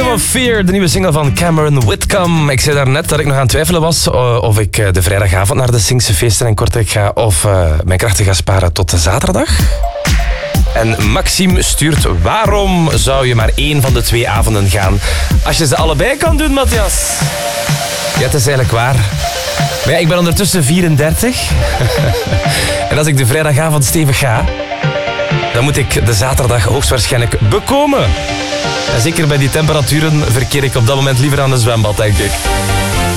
of Fear, de nieuwe single van Cameron Whitcomb. Ik zei daarnet dat ik nog aan het twijfelen was of ik de vrijdagavond naar de Singse feesten in Kortrijk ga of mijn krachten ga sparen tot de zaterdag. En Maxime stuurt, waarom zou je maar één van de 2 avonden gaan als je ze allebei kan doen, Matthias? Ja, het is eigenlijk waar. Maar ja, ik ben ondertussen 34. En als ik de vrijdagavond stevig ga, dan moet ik de zaterdag hoogstwaarschijnlijk bekomen. En zeker bij die temperaturen verkeer ik op dat moment liever aan de zwembad, denk ik.